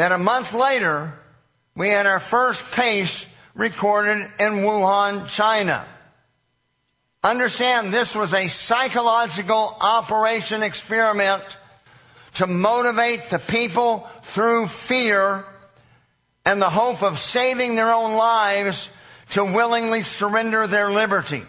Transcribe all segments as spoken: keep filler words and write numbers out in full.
that a month later, we had our first case recorded in Wuhan, China. Understand, this was a psychological operation experiment to motivate the people through fear and the hope of saving their own lives to willingly surrender their liberty.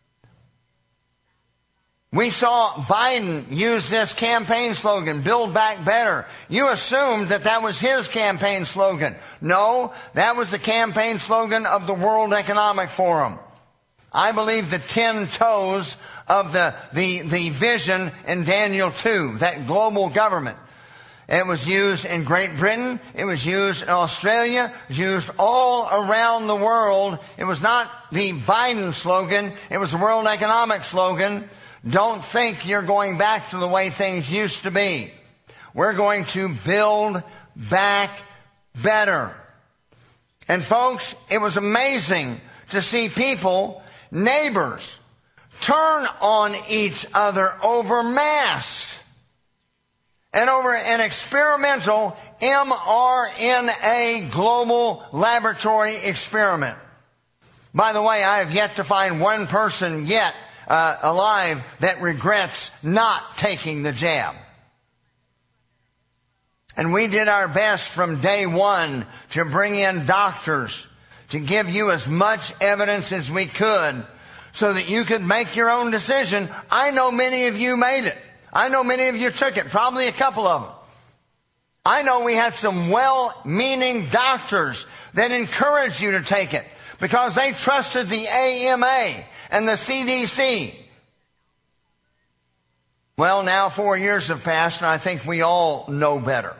We saw Biden use this campaign slogan, Build Back Better. You assumed that that was his campaign slogan. No, that was the campaign slogan of the World Economic Forum. I believe the ten toes of the, the, the vision in Daniel two, that global government. It was used in Great Britain. It was used in Australia. It was used all around the world. It was not the Biden slogan. It was the World Economic slogan. Don't think you're going back to the way things used to be. We're going to build back better. And folks, it was amazing to see people, neighbors, turn on each other over masks and over an experimental mRNA global laboratory experiment. By the way, I have yet to find one person yet Uh, alive that regrets not taking the jab. And we did our best from day one to bring in doctors to give you as much evidence as we could so that you could make your own decision. I know many of you made it. I know many of you took it, probably a couple of them. I know we had some well-meaning doctors that encouraged you to take it because they trusted the A M A and the C D C. Well, now four years have passed, and I think we all know better.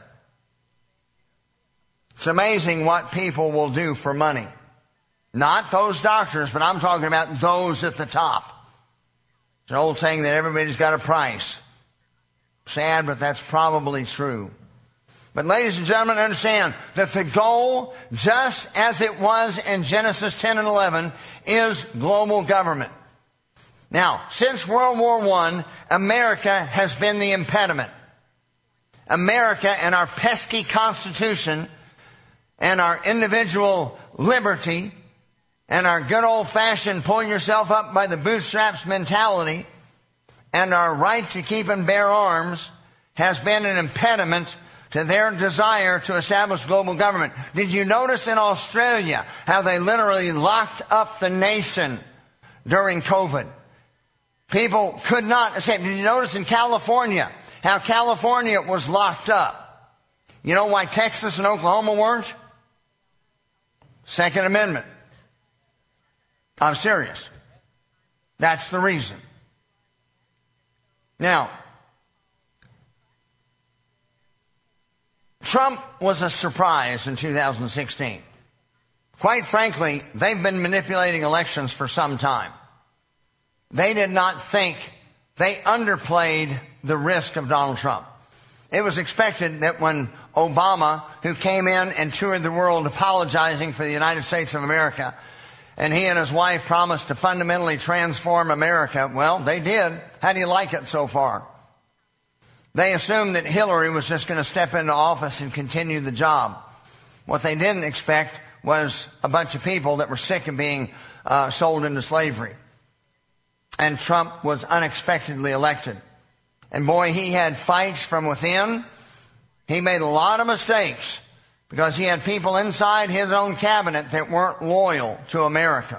It's amazing what people will do for money. Not those doctors, but I'm talking about those at the top. It's an old saying that everybody's got a price. Sad, but that's probably true. But ladies and gentlemen, understand that the goal, just as it was in Genesis ten and eleven, is global government. Now, since World War One, America has been the impediment. America and our pesky Constitution and our individual liberty and our good old-fashioned pull yourself up by the bootstraps mentality and our right to keep and bear arms has been an impediment to their desire to establish global government. Did you notice in Australia how they literally locked up the nation during COVID? People could not escape. Did you notice in California how California was locked up? You know why Texas and Oklahoma weren't? Second Amendment. I'm serious. That's the reason. Now, Trump was a surprise in two thousand sixteen. Quite frankly, they've been manipulating elections for some time. They did not think, they underplayed the risk of Donald Trump. It was expected that when Obama, who came in and toured the world apologizing for the United States of America, and he and his wife promised to fundamentally transform America, well, they did. How do you like it so far? They assumed that Hillary was just going to step into office and continue the job. What they didn't expect was a bunch of people that were sick of being uh, sold into slavery. And Trump was unexpectedly elected. And boy, he had fights from within. He made a lot of mistakes because he had people inside his own cabinet that weren't loyal to America.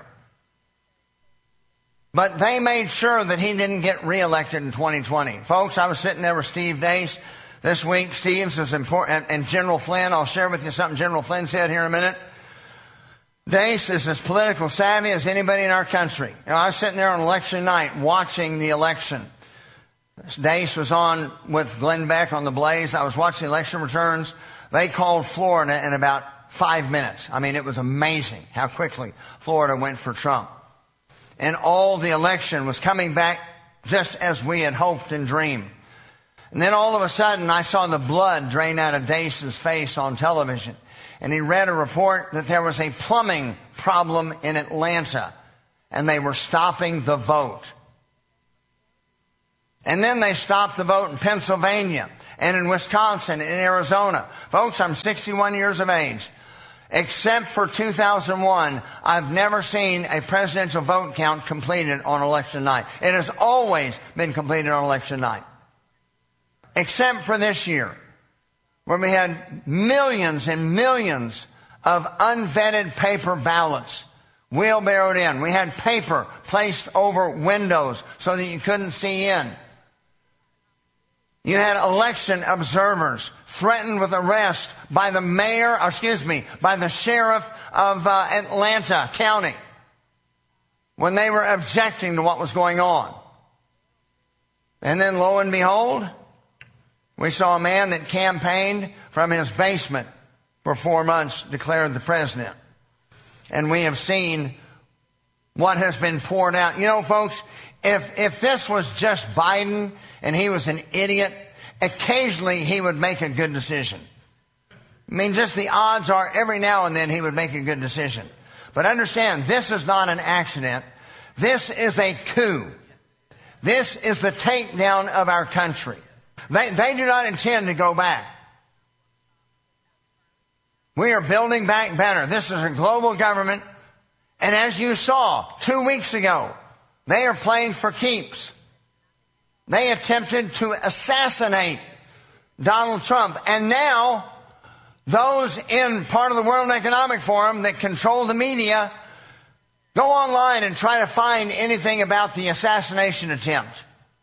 But they made sure that he didn't get reelected in twenty twenty. Folks, I was sitting there with Steve Deace this week. Steve's is important, and General Flynn. I'll share with you something General Flynn said here in a minute. Deace is as political savvy as anybody in our country. You know, I was sitting there on election night watching the election. Deace was on with Glenn Beck on the Blaze. I was watching the election returns. They called Florida in about five minutes. I mean, it was amazing how quickly Florida went for Trump. And all the election was coming back just as we had hoped and dreamed. And then all of a sudden, I saw the blood drain out of Deace's face on television. And he read a report that there was a plumbing problem in Atlanta, and they were stopping the vote. And then they stopped the vote in Pennsylvania. and in Wisconsin and Arizona. Folks, I'm sixty-one years of age. Except for two thousand one, I've never seen a presidential vote count completed on election night. It has always been completed on election night. Except for this year, where we had millions and millions of unvetted paper ballots wheelbarrowed in. We had paper placed over windows so that you couldn't see in. You had election observers threatened with arrest by the mayor, or excuse me, by the sheriff of uh, Atlanta County when they were objecting to what was going on. And then lo and behold, we saw a man that campaigned from his basement for four months declared the president. And we have seen what has been poured out. You know, folks, if if this was just Biden and he was an idiot, occasionally he would make a good decision. I mean, just the odds are every now and then he would make a good decision. But understand, this is not an accident. This is a coup. This is the takedown of our country. They, they do not intend to go back. We are building back better. This is a global government. And as you saw two weeks ago, they are playing for keeps. They attempted to assassinate Donald Trump. And now, those in part of the World Economic Forum that control the media go online and try to find anything about the assassination attempt.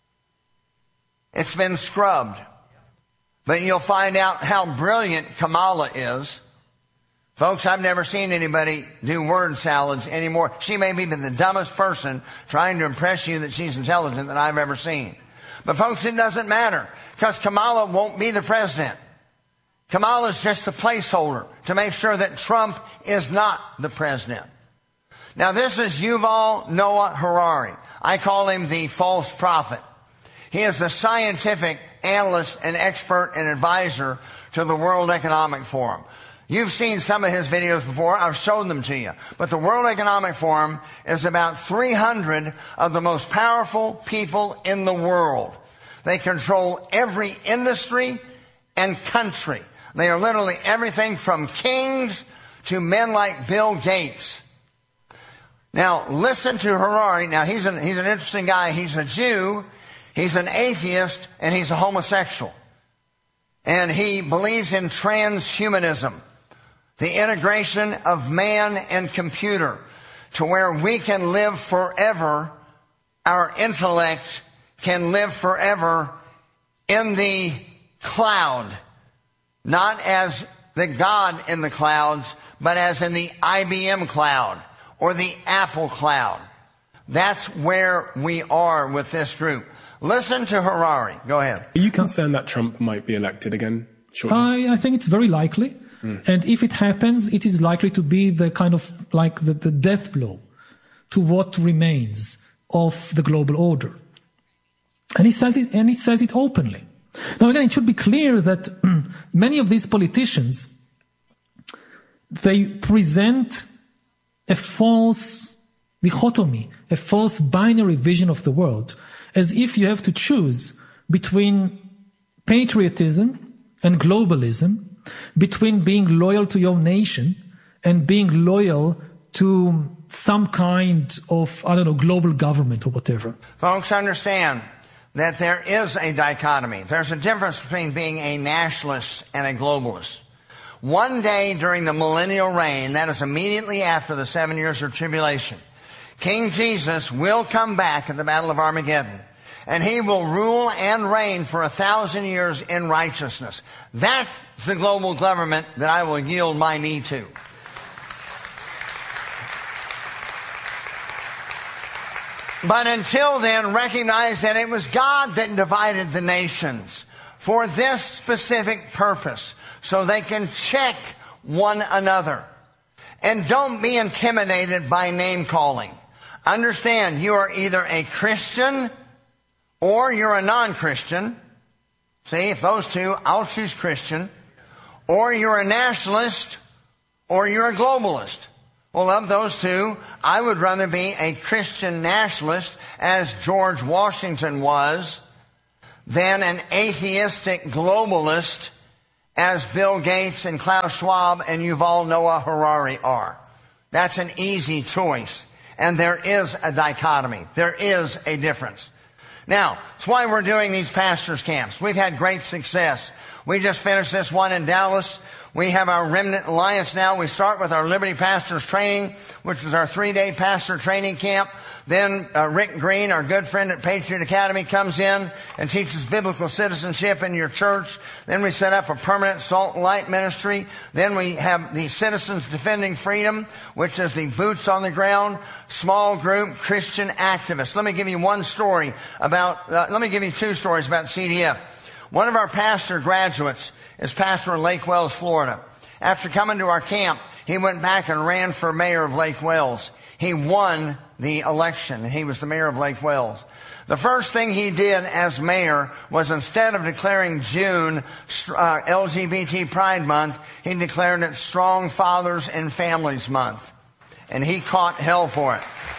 It's been scrubbed. But you'll find out how brilliant Kamala is. Folks, I've never seen anybody do word salads anymore. She may be the dumbest person trying to impress you that she's intelligent that I've ever seen. But folks, it doesn't matter, because Kamala won't be the president. Kamala is just a placeholder to make sure that Trump is not the president. Now, this is Yuval Noah Harari. I call him the false prophet. He is a scientific analyst and expert and advisor to the World Economic Forum. You've seen some of his videos before. I've shown them to you. But the World Economic Forum is about three hundred of the most powerful people in the world. They control every industry and country. They are literally everything from kings to men like Bill Gates. Now, listen to Harari. Now, he's an, he's an interesting guy. He's a Jew, he's an atheist, and he's a homosexual. And he believes in transhumanism, the integration of man and computer to where we can live forever. Our intellect can live forever in the cloud, not as the God in the clouds, but as in the I B M cloud or the Apple cloud. That's where we are with this group. Listen to Harari. Go ahead. Are you concerned that Trump might be elected again shortly? I, I think it's very likely. Mm. And if it happens, it is likely to be the kind of like the, the death blow to what remains of the global order. And he says it, and he says it openly. Now again, it should be clear that many of these politicians, they present a false dichotomy, a false binary vision of the world, as if you have to choose between patriotism and globalism, between being loyal to your nation and being loyal to some kind of, I don't know, global government or whatever. Folks, understand that there is a dichotomy. There's a difference between being a nationalist and a globalist. One day during the millennial reign, that is immediately after the seven years of tribulation, King Jesus will come back at the Battle of Armageddon, and he will rule and reign for a thousand years in righteousness. That's the global government that I will yield my knee to. But until then, recognize that it was God that divided the nations for this specific purpose, so they can check one another. And don't be intimidated by name calling. Understand, you are either a Christian or you're a non-Christian. See, if those two, I'll choose Christian. Or you're a nationalist or you're a globalist. Well, of those two, I would rather be a Christian nationalist, as George Washington was, than an atheistic globalist as Bill Gates and Klaus Schwab and Yuval Noah Harari are. That's an easy choice. And there is a dichotomy. There is a difference. Now, that's why we're doing these pastors' camps. We've had great success. We just finished this one in Dallas. We have our Remnant Alliance now. We start with our Liberty Pastors Training, which is our three-day pastor training camp. Then uh, Rick Green, our good friend at Patriot Academy, comes in and teaches biblical citizenship in your church. Then we set up a permanent Salt and Light ministry. Then we have the Citizens Defending Freedom, which is the boots on the ground, small group Christian activists. Let me give you one story about, uh, let me give you two stories about C D F. One of our pastor graduates is pastor in Lake Wales, Florida. After coming to our camp, he went back and ran for mayor of Lake Wales. He won the election, and he was the mayor of Lake Wales. The first thing he did as mayor was, instead of declaring June uh, L G B T Pride Month, he declared it Strong Fathers and Families Month. And he caught hell for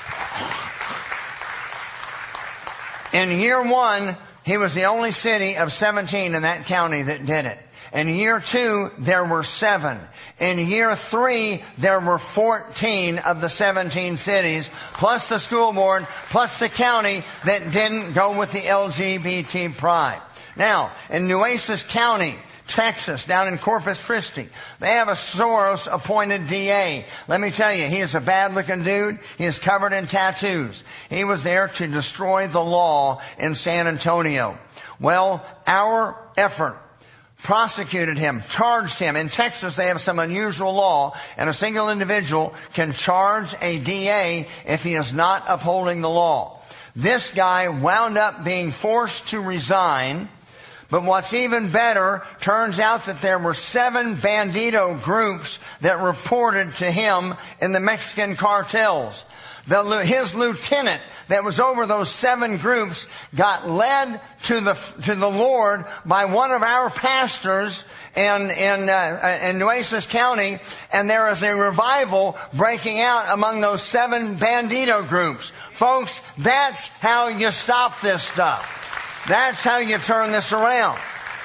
it. In year one, he was the only city of seventeen in that county that did it. In year two, there were seven. In year three, there were fourteen of the seventeen cities, plus the school board, plus the county that didn't go with the L G B T pride. Now, in Nueces County, Texas, down in Corpus Christi, they have a Soros-appointed D A. Let me tell you, he is a bad-looking dude. He is covered in tattoos. He was there to destroy the law in San Antonio. Well, our effort prosecuted him, charged him. In Texas, they have some unusual law, and a single individual can charge a D A if he is not upholding the law. This guy wound up being forced to resign. But what's even better, turns out that there were seven bandito groups that reported to him in the Mexican cartels. The, his lieutenant that was over those seven groups got led to the to the Lord by one of our pastors in in, uh, in Nueces County, and there is a revival breaking out among those seven bandito groups. Folks, that's how you stop this stuff. That's how you turn this around.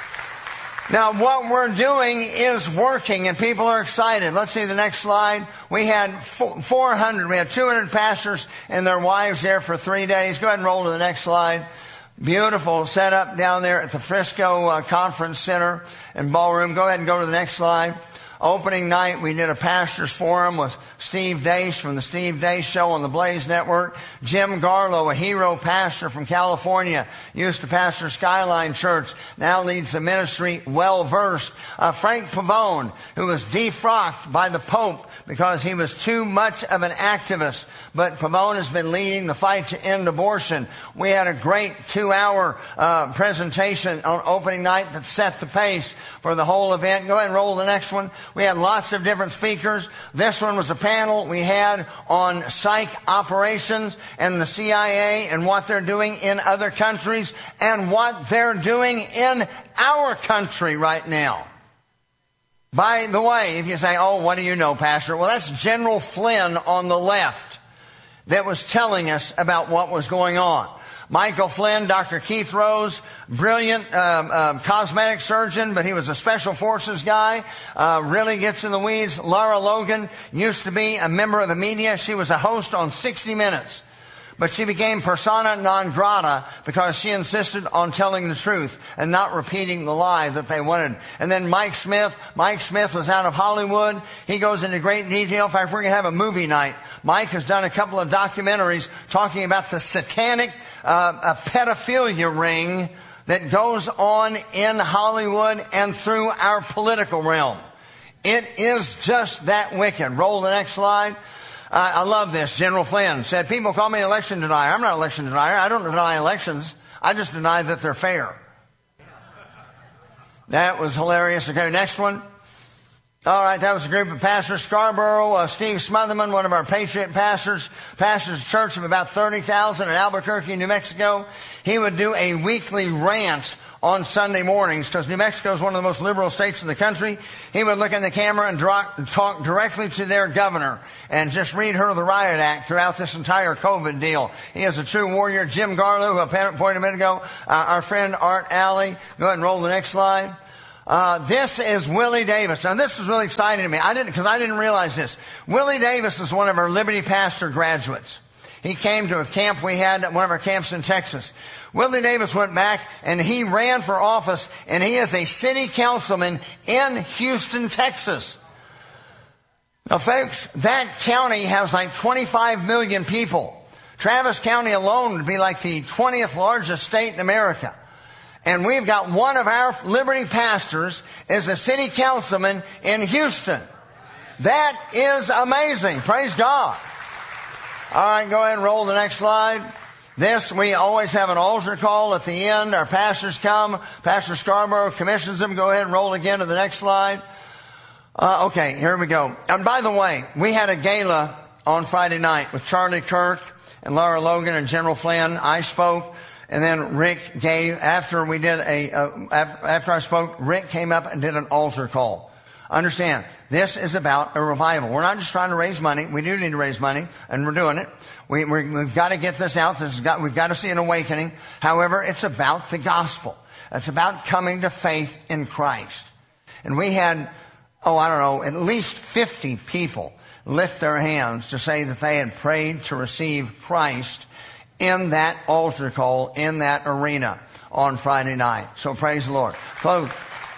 Now, what we're doing is working, and people are excited. Let's see the next slide. We had four hundred, we had two hundred pastors and their wives there for three days. Go ahead and roll to the next slide. Beautiful setup down there at the Frisco uh, Conference Center and Ballroom. Go ahead and go to the next slide. Opening night, we did a pastor's forum with Steve Deace from the Steve Deace Show on the Blaze Network. Jim Garlow, a hero pastor from California, used to pastor Skyline Church, now leads the ministry, well-versed. Uh, Frank Pavone, who was defrocked by the Pope because he was too much of an activist. But Pavone has been leading the fight to end abortion. We had a great two-hour uh, presentation on opening night that set the pace for the whole event. Go ahead and roll the next one. We had lots of different speakers. This one was a panel we had on psych operations and the C I A and what they're doing in other countries and what they're doing in our country right now. By the way, if you say, oh, what do you know, Pastor? Well, that's General Flynn on the left that was telling us about what was going on. Michael Flynn, Doctor Keith Rose, brilliant um, um, cosmetic surgeon, but he was a special forces guy, uh, really gets in the weeds. Lara Logan used to be a member of the media. She was a host on sixty minutes. But she became persona non grata because she insisted on telling the truth and not repeating the lie that they wanted. And then Mike Smith. Mike Smith was out of Hollywood. He goes into great detail. In fact, we're going to have a movie night. Mike has done a couple of documentaries talking about the satanic uh, a pedophilia ring that goes on in Hollywood and through our political realm. It is just that wicked. Roll the next slide. Uh, I love this. General Flynn said, people call me an election denier. I'm not an election denier. I don't deny elections. I just deny that they're fair. That was hilarious. Okay, next one. All right, that was a group of pastors. Scarborough, uh, Steve Smotherman, one of our Patriot pastors, pastors a church of about thirty thousand in Albuquerque, New Mexico. He would do a weekly rant on Sunday mornings, because New Mexico is one of the most liberal states in the country. He would look in the camera and talk directly to their governor and just read her the riot act throughout this entire COVID deal. He is a true warrior. Jim Garlow, who I pointed a minute ago, uh, our friend Art Alley. Go ahead and roll the next slide. Uh, this is Willie Davis. Now, this is really exciting to me. I didn't, because I didn't realize this. Willie Davis is one of our Liberty Pastor graduates. He came to a camp we had at one of our camps in Texas. Willie Davis went back and he ran for office, and he is a city councilman in Houston, Texas. Now, folks, that county has like twenty-five million people. Travis County alone would be like the twentieth largest state in America. And we've got one of our Liberty pastors is a city councilman in Houston. That is amazing. Praise God. All right, go ahead and roll the next slide. This, we always have an altar call at the end. Our pastors come. Pastor Scarborough commissions them. Go ahead and roll again to the next slide. Uh, okay, here we go. And by the way, we had a gala on Friday night with Charlie Kirk and Laura Logan and General Flynn. I spoke, and then Rick gave, after we did a, uh, after I spoke, Rick came up and did an altar call. Understand, this is about a revival. We're not just trying to raise money. We do need to raise money, and we're doing it. We, we're, we've got to get this out. This has got, we've got to see an awakening. However, it's about the gospel. It's about coming to faith in Christ. And we had, oh, I don't know, at least fifty people lift their hands to say that they had prayed to receive Christ in that altar call, in that arena on Friday night. So praise the Lord. Close,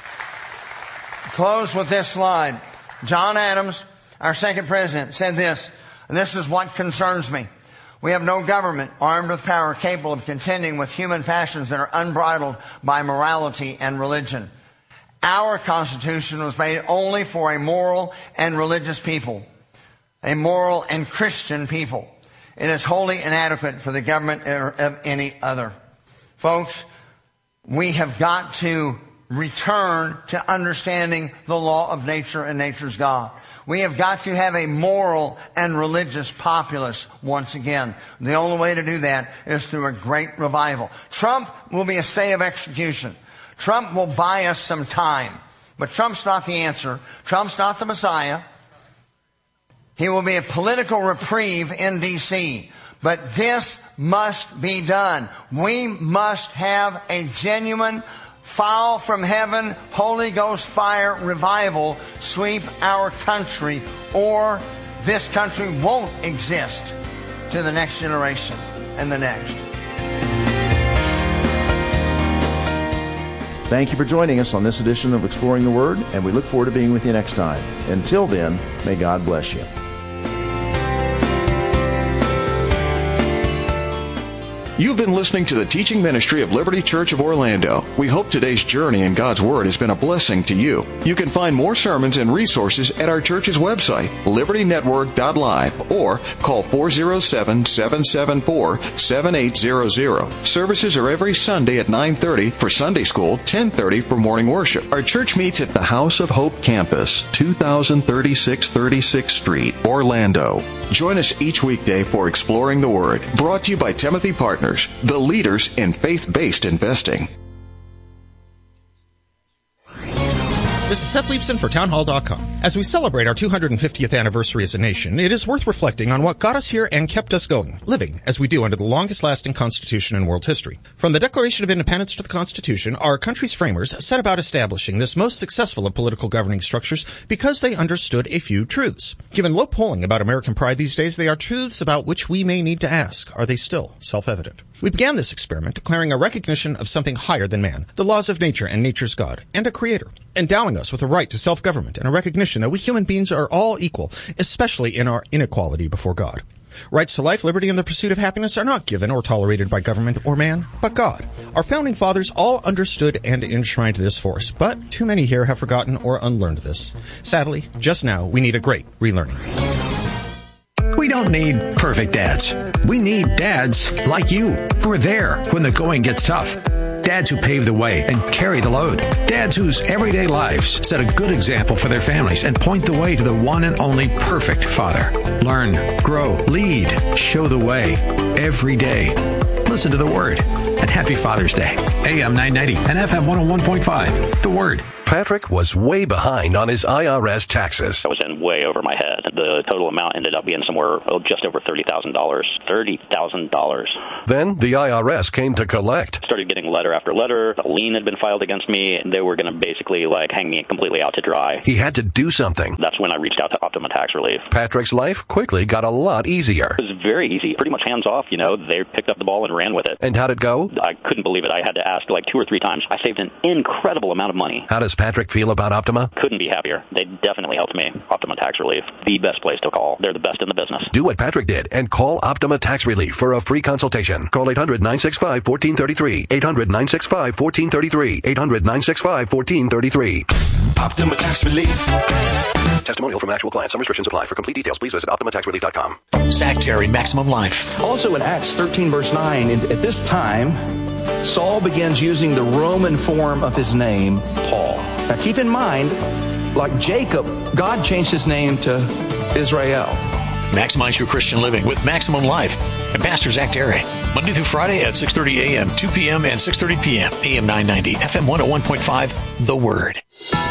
close with this slide. John Adams, our second president, said this, and this is what concerns me. We have no government armed with power capable of contending with human passions that are unbridled by morality and religion. Our Constitution was made only for a moral and religious people, a moral and Christian people. It is wholly inadequate for the government of any other. Folks, we have got to return to understanding the law of nature and nature's God. We have got to have a moral and religious populace once again. The only way to do that is through a great revival. Trump will be a stay of execution. Trump will buy us some time. But Trump's not the answer. Trump's not the Messiah. He will be a political reprieve in D C But this must be done. We must have a genuine fall from heaven, Holy Ghost fire revival sweep our country, or this country won't exist to the next generation and the next. Thank you for joining us on this edition of Exploring the Word, and we look forward to being with you next time. Until then, may God bless you. You've been listening to the teaching ministry of Liberty Church of Orlando. We hope today's journey in God's Word has been a blessing to you. You can find more sermons and resources at our church's website, liberty network dot live, or call four oh seven, seven seven four, seven eight zero zero. Services are every Sunday at nine thirty for Sunday school, ten thirty for morning worship. Our church meets at the House of Hope Campus, two thousand thirty-six thirty-sixth Street, Orlando. Join us each weekday for Exploring the Word, brought to you by Timothy Partners, the leaders in faith-based investing. This is Seth Leibson for townhall dot com. As we celebrate our two hundred fiftieth anniversary as a nation, it is worth reflecting on what got us here and kept us going, living as we do under the longest-lasting Constitution in world history. From the Declaration of Independence to the Constitution, our country's framers set about establishing this most successful of political governing structures because they understood a few truths. Given low polling about American pride these days, they are truths about which we may need to ask, are they still self-evident? We began this experiment declaring a recognition of something higher than man, the laws of nature and nature's God, and a creator, endowing us with a right to self-government and a recognition that we human beings are all equal, especially in our inequality before God. Rights to life, liberty, and the pursuit of happiness are not given or tolerated by government or man, but God. Our founding fathers all understood and enshrined this for us, but too many here have forgotten or unlearned this. Sadly, just now, we need a great relearning. We don't need perfect dads. We need dads like you, who are there when the going gets tough. Dads who pave the way and carry the load. Dads whose everyday lives set a good example for their families and point the way to the one and only perfect father. Learn, grow, lead, show the way every day. Listen to the Word. and happy Father's Day. A M nine ninety and F M one oh one point five. The Word. Patrick was way behind on his I R S taxes. I was in way over my head. The total amount ended up being somewhere oh, just over thirty thousand dollars. thirty thousand dollars. Then the I R S came to collect. Started getting letter after letter. A lien had been filed against me, and they were going to basically like hang me completely out to dry. He had to do something. That's when I reached out to Optima Tax Relief. Patrick's life quickly got a lot easier. It was very easy. Pretty much hands off, you know. They picked up the ball and ran with it. And how'd it go? I couldn't believe it. I had to ask like two or three times. I saved an incredible amount of money. How does Patrick feel about Optima? Couldn't be happier. They definitely helped me. Optima Tax Relief, the best place to call. They're the best in the business. Do what Patrick did and call Optima Tax Relief for a free consultation. Call eight hundred nine six five one four three three. eight hundred nine six five one four three three. eight hundred nine six five one four three three. Optima Tax Relief. Testimonial from actual clients. Some restrictions apply. For complete details, please visit optima tax relief dot com. Zach Terry, Maximum Life. Also in Acts thirteen, verse nine, at this time, Saul begins using the Roman form of his name, Paul. Now keep in mind, like Jacob, God changed his name to Israel. Maximize your Christian living with Maximum Life and Pastor Zach Terry. Monday through Friday at six thirty a.m., two p.m., and six thirty p.m. A M nine ninety, F M one oh one point five, The Word.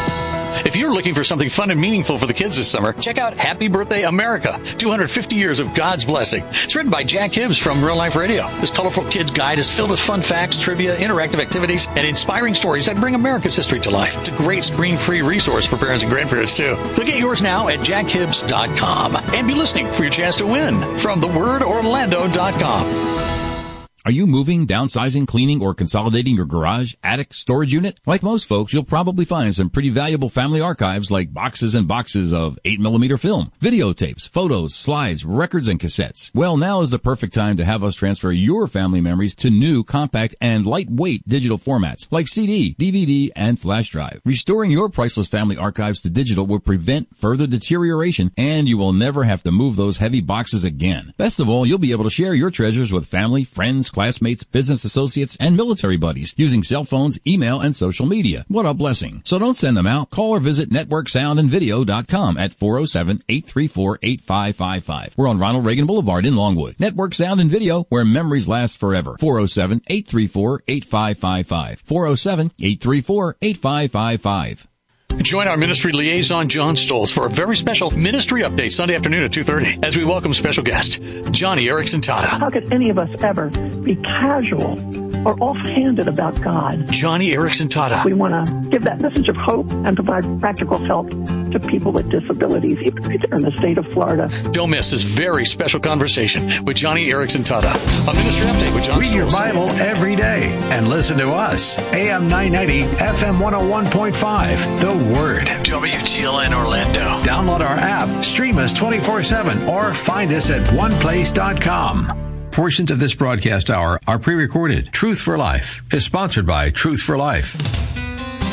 If you're looking for something fun and meaningful for the kids this summer, check out Happy Birthday America, two hundred fifty years of God's blessing. It's written by Jack Hibbs from Real Life Radio. This colorful kids guide is filled with fun facts, trivia, interactive activities, and inspiring stories that bring America's history to life. It's a great screen-free resource for parents and grandparents, too. So get yours now at jack hibbs dot com. And be listening for your chance to win from the word orlando dot com. Are you moving, downsizing, cleaning, or consolidating your garage, attic, storage unit? Like most folks, you'll probably find some pretty valuable family archives like boxes and boxes of eight millimeter film, videotapes, photos, slides, records, and cassettes. Well, now is the perfect time to have us transfer your family memories to new, compact, and lightweight digital formats like C D, D V D, and flash drive. Restoring your priceless family archives to digital will prevent further deterioration, and you will never have to move those heavy boxes again. Best of all, you'll be able to share your treasures with family, friends, classmates, business associates, and military buddies using cell phones, email, and social media. What a blessing. So don't send them out. Call or visit network sound and video dot com at four oh seven, eight three four, eight five five five. We're on Ronald Reagan Boulevard in Longwood. Network Sound and Video, where memories last forever. four oh seven, eight three four, eight five five five. four oh seven, eight three four, eight five five five. Join our ministry liaison, John Stoltz, for a very special ministry update Sunday afternoon at two thirty as we welcome special guest, Johnny Erickson Tata. How could any of us ever be casual or offhanded about God? Johnny Erickson Tata. We want to give that message of hope and provide practical help to people with disabilities, even right there in the state of Florida. Don't miss this very special conversation with Johnny Erickson Tata. A ministry update with John Read Stoltz. your Bible every day and listen to us. A M nine ninety, F M one oh one point five. The Word. W T L N Orlando. Download our app, stream us twenty-four seven, or find us at one place dot com. Portions of this broadcast hour are pre-recorded. Truth for Life is sponsored by Truth for Life.